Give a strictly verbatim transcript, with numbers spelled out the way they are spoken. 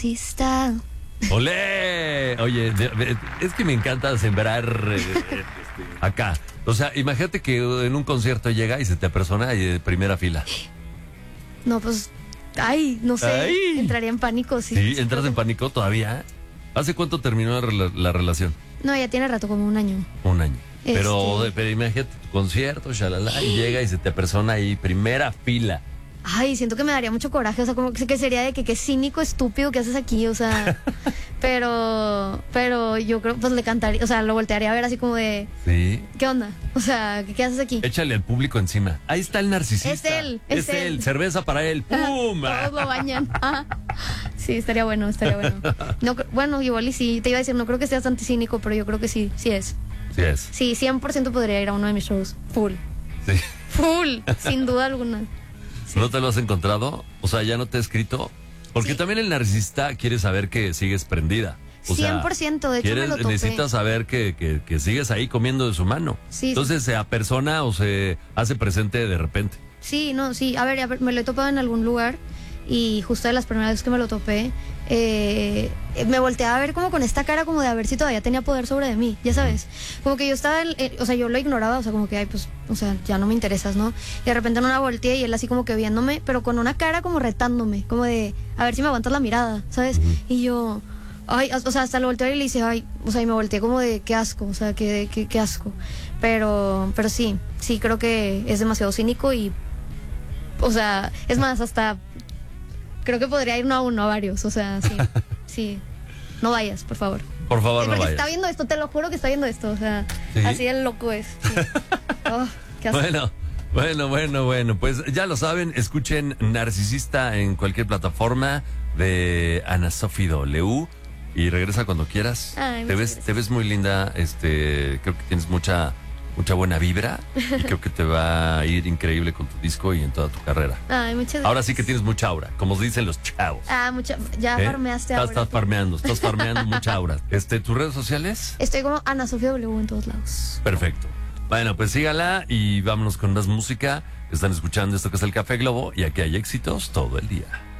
artista. ¡Olé! Oye, de- de- es que me encanta sembrar eh, eh, este, acá. O sea, imagínate que en un concierto llega y se te apersona y de primera fila. No, pues, ay, no sé, Ay. entraría en pánico, sí. ¿Sí? sí, ¿Entras creo en que- pánico todavía? ¿Hace cuánto terminó la, rela- la relación? No, ya tiene rato, como un año. Un año. Este- Pero, pero imagínate, tu concierto, shalala, y llega y se te apersona ahí, primera fila. Ay, siento que me daría mucho coraje, o sea, como que, que sería de que qué cínico, estúpido que haces aquí, o sea, pero, pero yo creo, pues le cantaría, o sea, lo voltearía a ver así como de, Sí. ¿qué onda? O sea, ¿qué, qué haces aquí? Échale al público encima. Ahí está el narcisista. Es él, es él. él. Cerveza para él. ¡Pum! Todos lo bañan. Ajá. Sí, estaría bueno, estaría bueno. No, cre- bueno, igual y sí, te iba a decir, no creo que seas anticínico, pero yo creo que sí, sí es. Sí es. Sí, cien por ciento podría ir a uno de mis shows. Full. Sí. Full, sin duda alguna. ¿No te lo has encontrado? O sea, ¿ya no te ha escrito? Porque Sí. también el narcisista quiere saber que sigues prendida. O sea, cien por ciento, de hecho me quieres- lo topé. necesita saber que, que- que sigues ahí comiendo de su mano. Sí, Entonces se apersona o se hace presente de repente. Sí, no, sí. A ver, a ver, me lo he topado en algún lugar y justo de las primeras veces que me lo topé, eh, me volteaba a ver como con esta cara como de a ver si todavía tenía poder sobre mí, ya sabes. Como que yo estaba, en- eh, o sea, yo lo ignoraba, o sea, como que, ay, pues, o sea, ya no me interesas, ¿no? Y de repente en una volteé y él así como que viéndome, pero con una cara como retándome, como de a ver si me aguantas la mirada, ¿sabes? Y yo... Ay, o sea, hasta lo volteé y le hice, ay, o sea, y me volteé como de qué asco, o sea, qué, qué, qué asco. Pero, pero sí, sí, creo que es demasiado cínico y, o sea, es más, hasta, creo que podría ir no a uno, a varios, o sea, sí, sí. No vayas, por favor. Por favor, Sí, no porque vayas. está viendo esto, te lo juro que está viendo esto, o sea, ¿Sí? así de loco es. Sí. Oh, qué asco. Bueno, bueno, bueno, bueno. Pues ya lo saben, escuchen Narcisista en cualquier plataforma de Ana Sofi W. Y regresa cuando quieras. Ay, te muchas ves, gracias. te ves muy linda. Este, creo que tienes mucha, mucha buena vibra. Y creo que te va a ir increíble con tu disco y en toda tu carrera. Ay, muchas gracias. Ahora sí que tienes mucha aura, como dicen los chavos. Ah, mucha, ya ¿eh? farmeaste Estás, ahora. estás farmeando, estás farmeando mucha aura. Este, ¿tus redes sociales? Estoy como Ana Sofía W en todos lados. Perfecto. Bueno, pues sígala y vámonos con más música. Están escuchando esto que es el Café Globo y aquí hay éxitos todo el día.